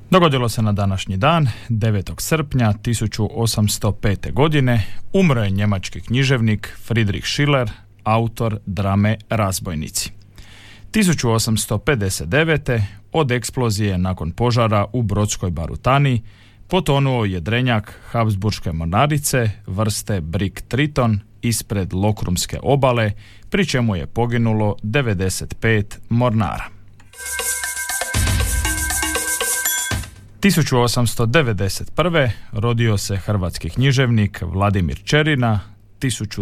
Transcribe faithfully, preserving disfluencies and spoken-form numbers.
Dogodilo se na današnji dan, devetog srpnja tisuću osamsto pete. godine, umro je njemački književnik Friedrich Schiller, autor drame Razbojnici. tisuću osamsto pedeset devete. od eksplozije nakon požara u Brodskoj Barutani potonuo jedrenjak Habsburške mornarice vrste Brig Triton ispred Lokrumske obale, pri čemu je poginulo devedeset pet mornara. tisuću osamsto devedeset prve. rodio se hrvatski književnik Vladimir Čerina,